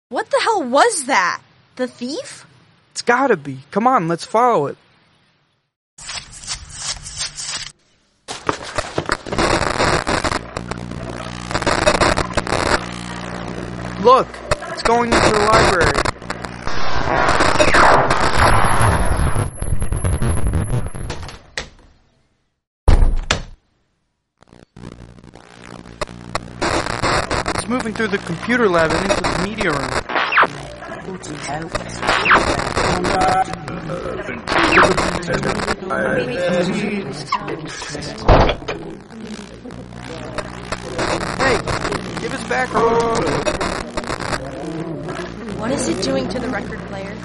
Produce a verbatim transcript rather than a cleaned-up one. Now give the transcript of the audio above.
What the hell was that? The thief? It's gotta be. Come on, let's follow it. Look, it's going into the library. It's moving through the computer lab and into the media room. Hey, give us back our... What is it doing to the record player?